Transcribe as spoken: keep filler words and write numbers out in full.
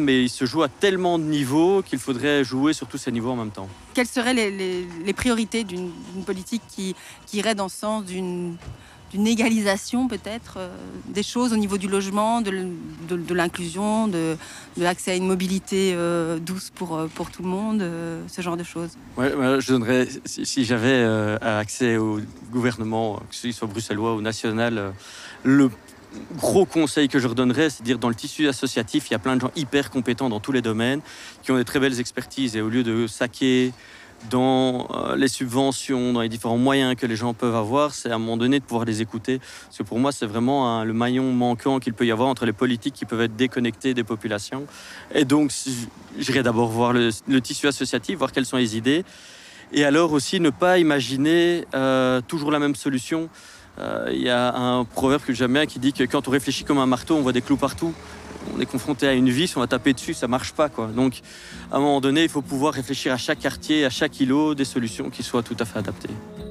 Mais il se joue à tellement de niveaux qu'il faudrait jouer sur tous ces niveaux en même temps. Quelles seraient les, les, les priorités d'une, d'une politique qui, qui irait dans le sens d'une, d'une égalisation peut-être euh, des choses au niveau du logement, de, de, de l'inclusion, de, de l'accès à une mobilité euh, douce pour, pour tout le monde, euh, ce genre de choses? Ouais, ouais, je donnerais, si, si j'avais euh, accès au gouvernement, que ce soit bruxellois ou national, euh, le gros conseil que je redonnerais, c'est de dire dans le tissu associatif, il y a plein de gens hyper compétents dans tous les domaines, qui ont des très belles expertises. Et au lieu de saquer dans euh, les subventions, dans les différents moyens que les gens peuvent avoir, c'est à un moment donné de pouvoir les écouter. Parce que pour moi, c'est vraiment un, le maillon manquant qu'il peut y avoir entre les politiques qui peuvent être déconnectés des populations. Et donc, j'irais d'abord voir le, le tissu associatif, voir quelles sont les idées. Et alors aussi, ne pas imaginer euh, toujours la même solution. Il euh, y a un proverbe que j'aime bien qui dit que quand on réfléchit comme un marteau, on voit des clous partout. On est confronté à une vis, on va taper dessus, ça marche pas, quoi. Donc, à un moment donné, il faut pouvoir réfléchir à chaque quartier, à chaque îlot, des solutions qui soient tout à fait adaptées.